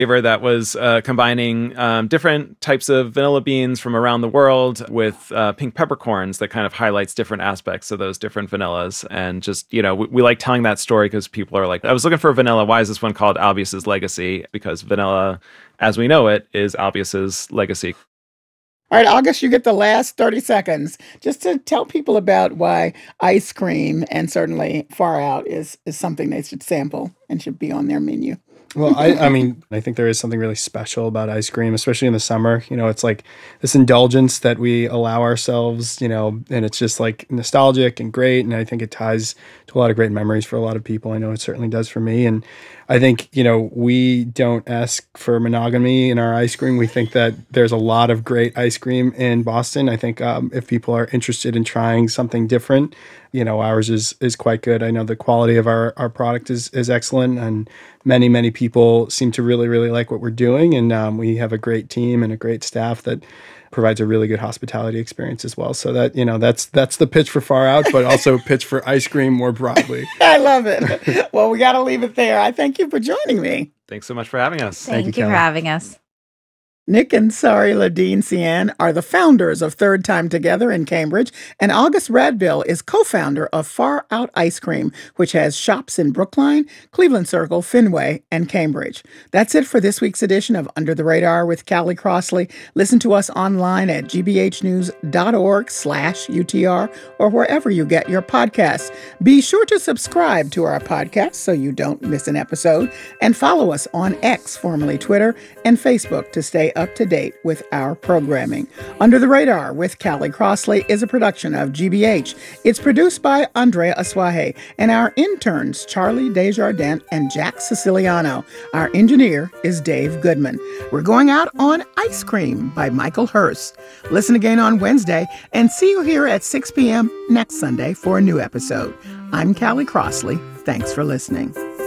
flavor that was combining different types of vanilla beans from around the world with pink peppercorns that kind of highlights different aspects of those different vanillas. And just, we like telling that story because people are like, I was looking for a vanilla. Why is this one called Albius's Legacy? Because vanilla, as we know it, is Albius's legacy. All right, August, you get the last 30 seconds just to tell people about why ice cream, and certainly Far Out, is something they should sample and should be on their menu. Well, I mean, I think there is something really special about ice cream, especially in the summer. It's like this indulgence that we allow ourselves, and it's just like nostalgic and great. And I think it ties to a lot of great memories for a lot of people. I know it certainly does for me. And I think, we don't ask for monogamy in our ice cream. We think that there's a lot of great ice cream in Boston. I think if people are interested in trying something different, ours is quite good. I know the quality of our product is excellent, and many people seem to really, really like what we're doing. And we have a great team and a great staff that provides a really good hospitality experience as well. So that, that's the pitch for Far Out, but also pitch for ice cream more broadly. I love it. Well, we got to leave it there. I thank you for joining me. Thanks so much for having us. Thank you for having us. Nick and Sari Ledeen-Cian are the founders of Third Time Together in Cambridge, and August Radville is co-founder of Far Out Ice Cream, which has shops in Brookline, Cleveland Circle, Fenway, and Cambridge. That's it for this week's edition of Under the Radar with Callie Crossley. Listen to us online at gbhnews.org/UTR or wherever you get your podcasts. Be sure to subscribe to our podcast so you don't miss an episode, and follow us on X, formerly Twitter, and Facebook to stay up to date with our programming. Under the Radar with Callie Crossley is a production of GBH. It's produced by Andrea Aswahe and our interns Charlie Desjardins and Jack Siciliano. Our engineer is Dave Goodman. We're going out on Ice Cream by Michael Hurst. Listen again on Wednesday and see you here at 6 p.m. next Sunday for a new episode. I'm Callie Crossley. Thanks for listening.